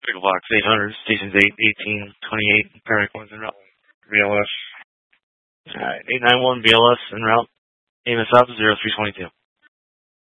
Pickle Box 800, stations 8, 18, 28, paramedic 1's en route. BLS. Alright, 891 BLS en route. EMS up 0322.